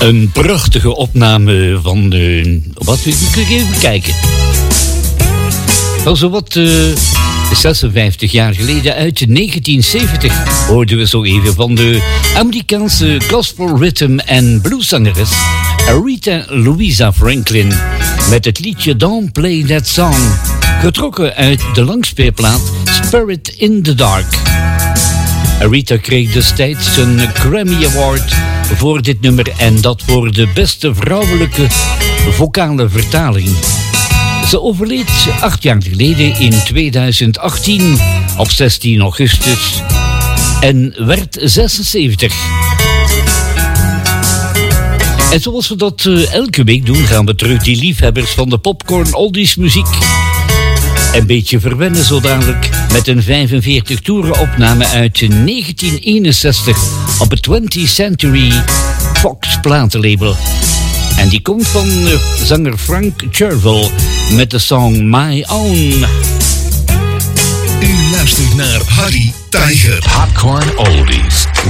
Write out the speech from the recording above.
Een prachtige opname van... wat? Even kijken. Wel zowat 56 jaar geleden, uit 1970... hoorden we zo even van de Amerikaanse gospel rhythm en blueszangeres Aretha Louisa Franklin met het liedje Don't Play That Song, getrokken uit de langspeelplaat Spirit in the Dark. Aretha kreeg destijds een Grammy Award voor dit nummer en dat voor de beste vrouwelijke vocale vertaling. Ze overleed 8 jaar geleden in 2018 op 16 augustus en werd 76. En zoals we dat elke week doen, gaan we terug die liefhebbers van de popcorn oldies muziek een beetje verwennen zo dadelijk met een 45 toeren opname uit 1961 op het 20th Century Fox platenlabel. En die komt van zanger Frank Cherville met de song My Own. U luistert naar Harry Tiger. Popcorn Oldies